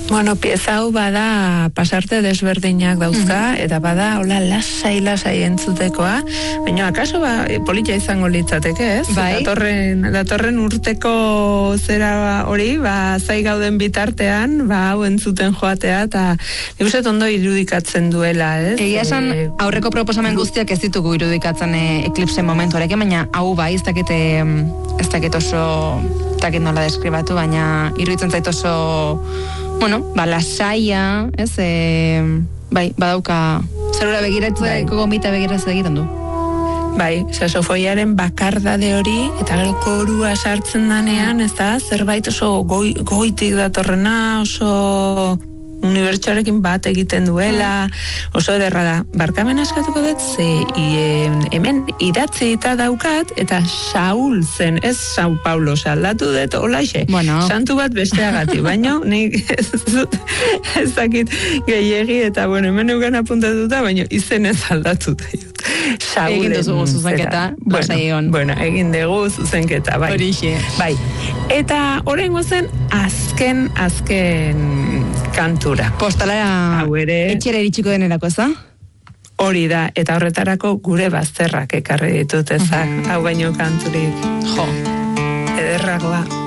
Bueno, pieza hau bada pasarte desberdinak dauzka, eta bada, hola, lasai entzutekoa, baina akaso polita izango litzateke, ez? Bai. Datorren urteko zera hori, zai gauden bitartean, hau entzuten joatea, eta nik uste ondo irudikatzen duela, ez? Egia esan, aurreko proposamen guztiak ez ditugu irudikatzen eklipse momentu horrek, baina hau ez dakit oso, nola deskribatu, baina iruditzen zait oso, lasaia, ez? Badauka, zerura begiratzeko gomita begiratzen egiten du. Bai, saxofoiaren bakardade hori, eta gero korua sartzen danean, ez da, zerbait oso goitik datorrena, oso unibertsoarekin bat egiten duela, oso ederra da. Barkamen askatuko dut, hemen idatzi eta daukat, eta Saul zen, ez Sao Paulo, aldatu dut, olaxe, santu bat besteagatik, baina nik ez dakit gehiegi, eta hemen eugan apuntatuta, baina izen ez aldatu dut. Egin duzu zuzenketa, egin dugu zuzenketa, bai. Horixe. Bai. Eta horrengo zen azken kantura. Postala etxera iritsiko denerako, eza? Hori da, eta horretarako gure bazterrak ekarri ditut ezak, hau baino kanturik. Jo. Ederragoa.